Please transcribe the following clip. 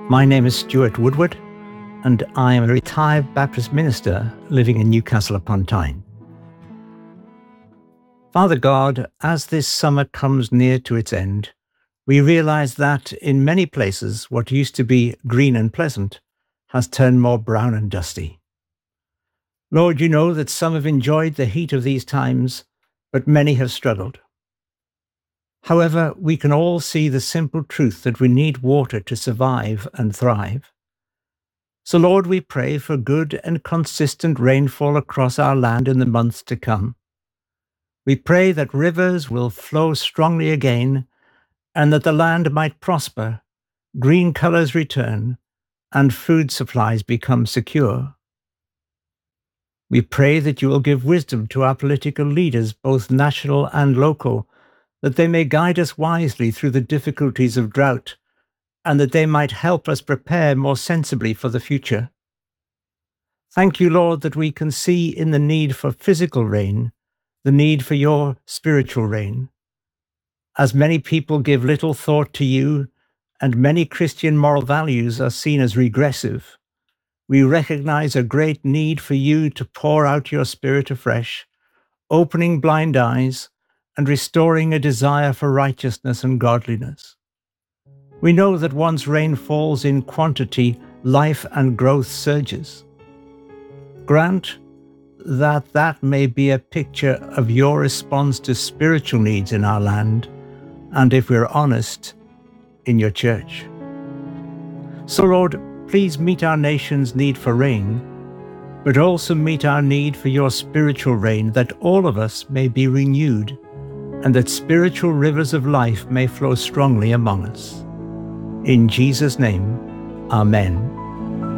My name is Stuart Woodward, and I am a retired Baptist minister living in Newcastle upon Tyne. Father God, as this summer comes near to its end, we realize that in many places what used to be green and pleasant has turned more brown and dusty. Lord, you know that some have enjoyed the heat of these times, but many have struggled. However, we can all see the simple truth that we need water to survive and thrive. So, Lord, we pray for good and consistent rainfall across our land in the months to come. We pray that rivers will flow strongly again and that the land might prosper, green colours return, and food supplies become secure. We pray that you will give wisdom to our political leaders, both national and local, that they may guide us wisely through the difficulties of drought, and that they might help us prepare more sensibly for the future. Thank you, Lord, that we can see in the need for physical rain the need for your spiritual rain. As many people give little thought to you, and many Christian moral values are seen as regressive, we recognize a great need for you to pour out your Spirit afresh, opening blind eyes and restoring a desire for righteousness and godliness. We know that once rain falls in quantity, life and growth surges. Grant that may be a picture of your response to spiritual needs in our land, and if we're honest, in your church. So Lord, please meet our nation's need for rain, but also meet our need for your spiritual rain, that all of us may be renewed, and that spiritual rivers of life may flow strongly among us. In Jesus' name, Amen.